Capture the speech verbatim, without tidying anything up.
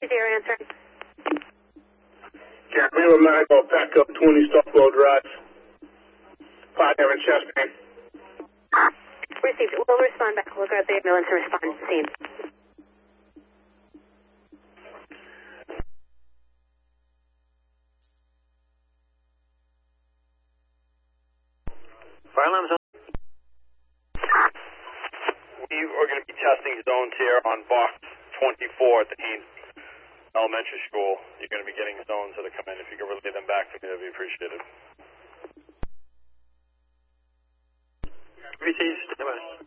Deputy Air answering. Capital nine, go back up twenty Stockwell Drive. five having chest pain. Received. We'll respond back. We'll grab the ambulance and respond to the scene. Fire alarms on. We are going to be testing zones here on box twenty-four at the Haynes Elementary School. You're going to be getting zones that are coming in. If you can relay them back to me, that would be appreciated. Received.